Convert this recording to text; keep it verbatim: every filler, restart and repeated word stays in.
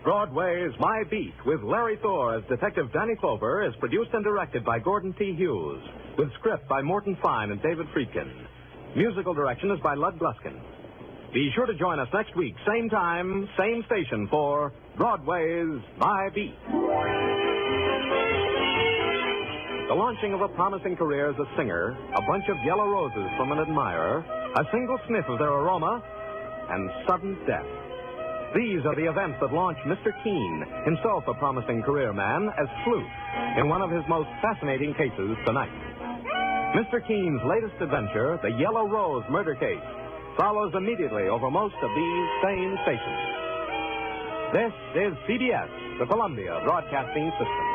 Broadway's My Beat with Larry Thor as Detective Danny Clover is produced and directed by Gordon T. Hughes, with script by Morton Fine and David Friedkin. Musical direction is by Lud Gluskin. Be sure to join us next week, same time, same station, for Broadway's My Beat. The launching of a promising career as a singer, a bunch of yellow roses from an admirer, a single sniff of their aroma, and sudden death. These are the events that launch Mister Keene, himself a promising career man, as sleuth in one of his most fascinating cases tonight. Mister Keene's latest adventure, the Yellow Rose murder case, follows immediately over most of these same stations. This is C B S, the Columbia Broadcasting System.